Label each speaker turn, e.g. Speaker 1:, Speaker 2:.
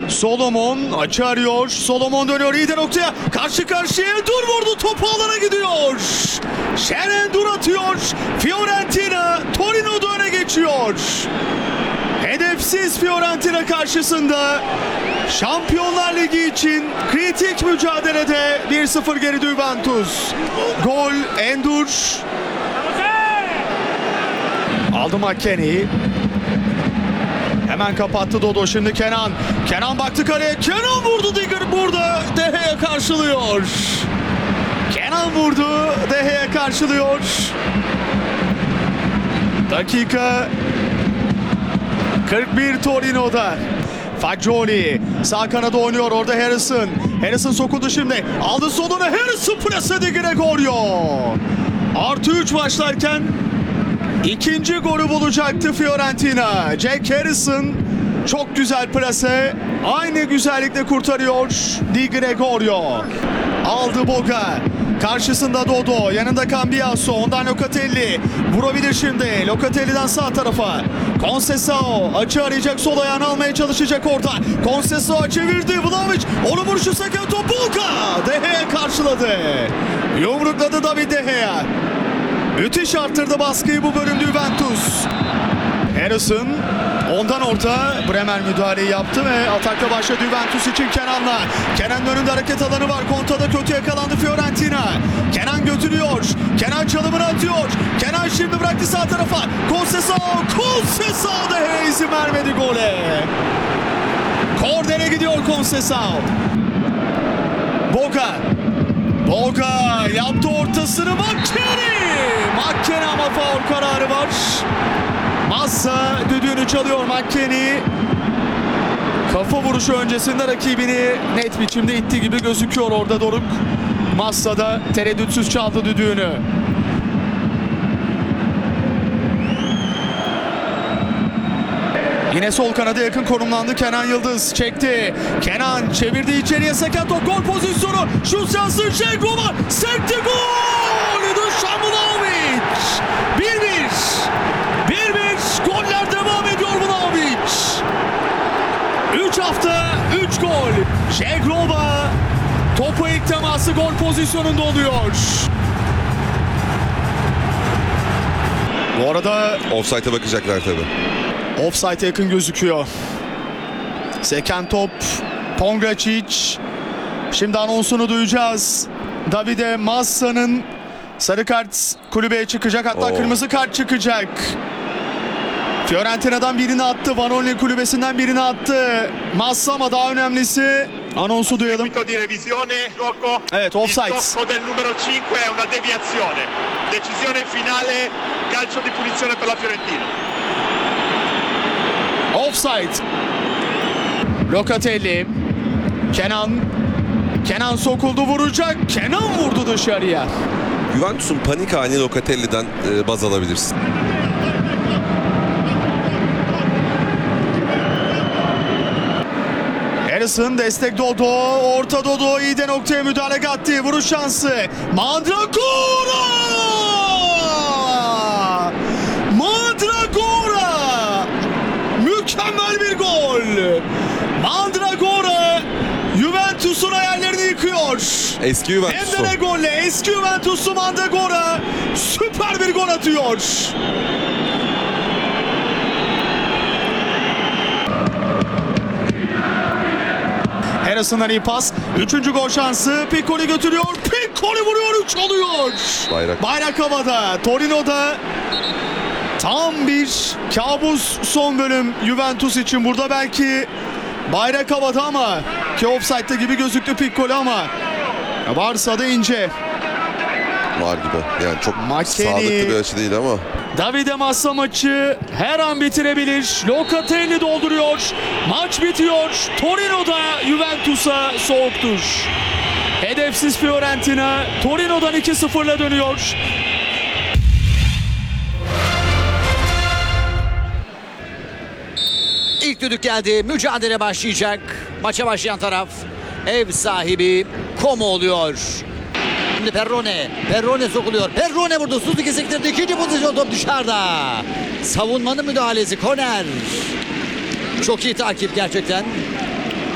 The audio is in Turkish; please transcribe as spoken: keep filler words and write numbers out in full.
Speaker 1: Solomon açı arıyor. Solomon dönüyor iyi de noktaya. Karşı karşıya dur vurdu. Topu alana gidiyor. Şeren dur atıyor. Fiorentina Torino'da öne geçiyor. Hedefsiz Fiorentina karşısında Şampiyonlar Ligi için kritik mücadelede bir sıfır geride Juventus. Gol Endur. Aldı McKennie. Hemen kapattı Dodo, şimdi Kenan. Kenan baktı kaleye. Kenan vurdu, Digger burada. De Gea karşılıyor. Kenan vurdu. De Gea karşılıyor. Dakika kırk bir Torino'da. Fagioli sağ kanada oynuyor, orada Harrison. Harrison sokuldu şimdi. Aldı soluna, Harrison plase de Gregorio. Artı üç başlarken İkinci golü bulacaktı Fiorentina. Jack Harrison çok güzel plase. Aynı güzellikle kurtarıyor Di Gregorio. Aldı Boga. Karşısında Dodo. Yanında Cambiaso. Ondan Locatelli. Vurabilir şimdi. Locatelli'den sağ tarafa. Conceição açı arayacak. Sol ayağını almaya çalışacak orada. Conceição çevirdi. Vlahovic. Onun vuruşu seken top. Boga. De Gea karşıladı. Yumrukladı David De Gea. Müthiş arttırdı baskıyı bu bölümde Juventus. Harrison ondan orta. Bremer müdahaleyi yaptı ve atakta başladı Juventus için Kenan'la. Kenan'ın önünde hareket alanı var. Kontada kötü yakalandı Fiorentina. Kenan götürüyor. Kenan çalımını atıyor. Kenan şimdi bıraktı sağ tarafa. Conceição. Conceição da izin vermedi gole. Kornere gidiyor Conceição. Boga. Boga yaptı ortasını. McKennie. McKennie ama faul kararı var. Massa düdüğünü çalıyor McKennie. Kafa vuruşu öncesinde rakibini net biçimde ittiği gibi gözüküyor orada Doruk. Massa da tereddütsüz çaldı düdüğünü. Yine sol kanada yakın konumlandı Kenan Yıldız. Çekti. Kenan çevirdi içeriye, sakat top, gol pozisyonu. Şut şansı, Şegrova sekti, gol! Dušan Vlahovic. bir bir. bir bir. Goller devam ediyor Vlahovic. üç hafta üç gol. Şegrova topu ilk teması gol pozisyonunda oluyor. Bu arada
Speaker 2: Offside'e bakacaklar tabii.
Speaker 1: offside'e yakın gözüküyor. Seken top Pongracic. Şimdi anonsunu duyacağız. Davide Massa'nın sarı kart kulübeye çıkacak, hatta
Speaker 2: Oo.
Speaker 1: kırmızı kart çıkacak. Fiorentina'dan birini attı, Vanoli kulübesinden birini attı Massa, ama daha önemlisi anonsu duyalım.
Speaker 3: Di revisione, Rocco.
Speaker 1: Evet, offside.
Speaker 3: Il tocco del numero cinque è una deviazione. Decisione finale, calcio di punizione per la Fiorentina.
Speaker 1: Offside. Locatelli. Kenan. Kenan sokuldu, vuracak. Kenan vurdu dışarıya.
Speaker 2: Juventus'un panik halini Locatelli'den e, baz alabilirsin.
Speaker 1: Harrison destek Dodo. Orta Dodo iyi de noktaya müdahale kattı. Vuruş şansı. Mandragora! Mandragora! Mükemmel bir gol. Mandragora Juventus'un hayallerini yıkıyor.
Speaker 2: Eski
Speaker 1: Hem
Speaker 2: Juventus'u.
Speaker 1: de ne golle. Eski Juventus'u Mandragora süper bir gol atıyor. Harrison'dan iyi pas. Üçüncü gol şansı. Piccoli götürüyor. Piccoli vuruyor. Üç oluyor.
Speaker 2: Bayrak.
Speaker 1: Bayrak havada. Torino'da tam bir kabus son bölüm Juventus için. Burada belki bayrak havada ama ki offside'da gibi gözüktü Piccoli, ama varsa da ince.
Speaker 2: Var gibi. Yani çok
Speaker 1: McKennie.
Speaker 2: sağlıklı bir açı değil ama.
Speaker 1: Davide Massa maçı her an bitirebilir. Locatelli dolduruyor. Maç bitiyor. Torino'da Juventus'a soğuktur. Hedefsiz Fiorentina Torino'dan iki sıfırla dönüyor.
Speaker 4: İlk düdük geldi. Mücadele başlayacak. Maça başlayan taraf ev sahibi Como oluyor. Şimdi Perrone. Perrone sokuluyor. Perrone vurdu. Suzuki sektirdi. İkinci pozisyon, top dışarıda. Savunmanın müdahalesi. Korner. Çok iyi takip gerçekten.